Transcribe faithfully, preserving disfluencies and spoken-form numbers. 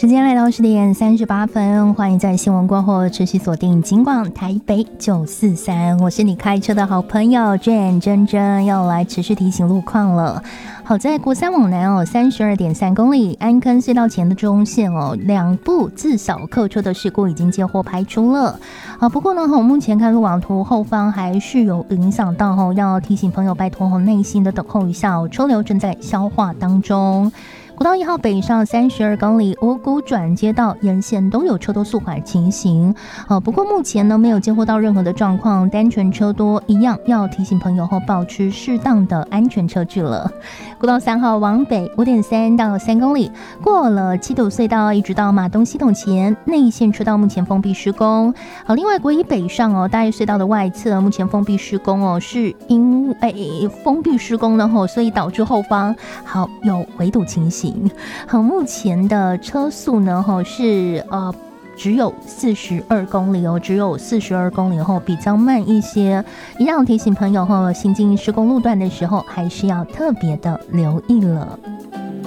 时间来到十点三十八分，欢迎在新闻过后持续锁定金广台北九四三，我是你开车的好朋友 Jane 珍珍，要来持续提醒路况了。好在国三往南哦，三十二点三公里安坑隧道前的中线哦，两部自扫客车的事故已经接获排除了。好，不过呢，我目前看路网图后方还是有影响到哦，要提醒朋友拜托哦，耐心的等候一下哦，车流正在消化当中。国道一号北上三十二公里五股转接道沿线都有车多速缓情形，呃，不过目前呢没有接获到任何的状况，单纯车多一样要提醒朋友后保持适当的安全车距了。国道三号往北五点三到三公里，过了七堵隧道，一直到马东系统前内线车道目前封闭施工。好，另外国一北上哦，大义隧道的外侧目前封闭施工哦，是因为封闭施工呢吼，所以导致后方好有围堵情形。好，目前的车速呢吼是呃只有四十二公里哦，只有四十二公里后比较慢一些，一样提醒朋友后行经施工路段的时候，还是要特别的留意了。